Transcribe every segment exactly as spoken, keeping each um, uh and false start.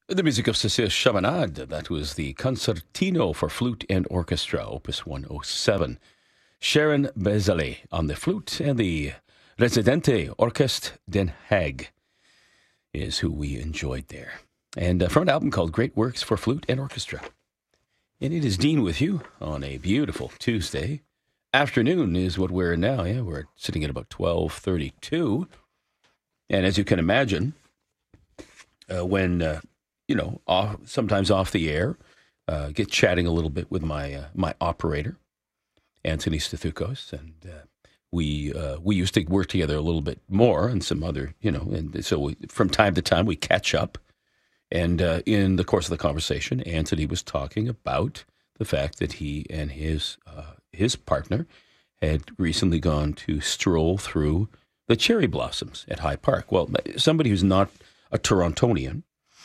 The music of Cécile Chaminade, that was the Concertino for Flute and Orchestra, Opus one oh seven. Sharon Bezalé on the flute, and the Residente Orkest Den Haag is who we enjoyed there. And uh, from an album called Great Works for Flute and Orchestra. And it is Dean with you on a beautiful Tuesday. Afternoon is what we're in now. Yeah, we're sitting at about twelve thirty-two. And as you can imagine, uh, when... Uh, you know, off, sometimes off the air, uh, get chatting a little bit with my uh, my operator, Anthony Stathukos, and uh, we uh, we used to work together a little bit more, and some other, you know, and so we, from time to time we catch up. And uh, in the course of the conversation, Anthony was talking about the fact that he and his uh, his partner had recently gone to stroll through the cherry blossoms at High Park. Well, somebody who's not a Torontonian.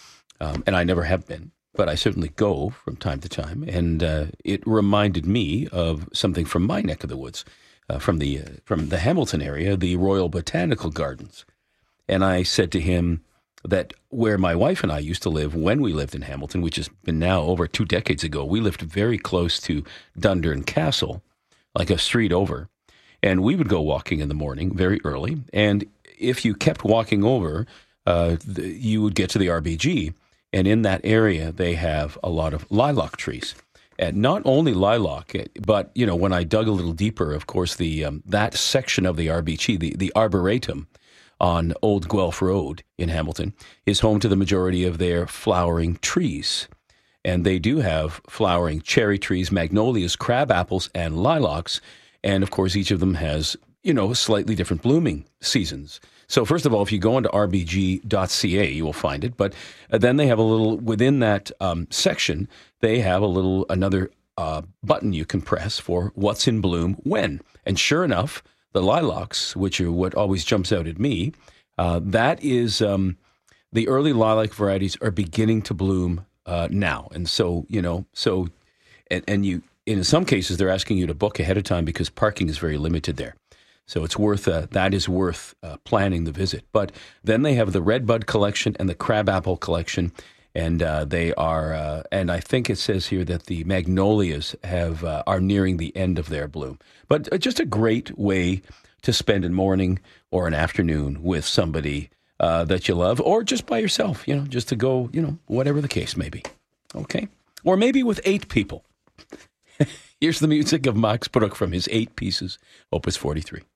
Um, and I never have been, but I certainly go from time to time. And uh, it reminded me of something from my neck of the woods, uh, from the uh, from the Hamilton area, the Royal Botanical Gardens. And I said to him that where my wife and I used to live when we lived in Hamilton, which has been now over two decades ago, we lived very close to Dundurn Castle, like a street over. And we would go walking in the morning very early. And if you kept walking over, uh, the, you would get to the R B G. And in that area, they have a lot of lilac trees. And not only lilac, but, you know, when I dug a little deeper, of course, the um, that section of the R B G, the, the Arboretum on Old Guelph Road in Hamilton, is home to the majority of their flowering trees. And they do have flowering cherry trees, magnolias, crab apples, and lilacs. And, of course, each of them has, you know, slightly different blooming seasons. So first of all, if you go into r b g dot c a, you will find it. But uh, then they have a little, within that um, section, they have a little, another uh, button you can press for what's in bloom when. And sure enough, the lilacs, which are what always jumps out at me, uh, that is, um, the early lilac varieties are beginning to bloom uh, now. And so, you know, so, and, and you, in some cases, they're asking you to book ahead of time because parking is very limited there. So it's worth uh, that is worth uh, planning the visit. But then they have the redbud collection and the crabapple collection, and uh, they are. Uh, and I think it says here that the magnolias have uh, are nearing the end of their bloom. But uh, just a great way to spend a morning or an afternoon with somebody uh, that you love, or just by yourself. You know, just to go. You know, whatever the case may be. Okay, or maybe with eight people. Here's the music of Max Bruch from his eight pieces, Opus forty-three.